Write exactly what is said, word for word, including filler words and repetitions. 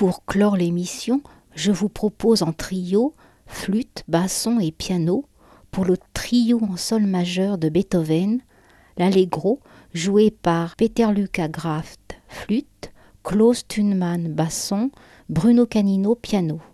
pour clore l'émission, je vous propose en trio, flûte, basson et piano, pour le trio en sol majeur de Beethoven, l'Allegro joué par Peter Luca Graft, flûte, Klaus Thunmann, basson, Bruno Canino, piano.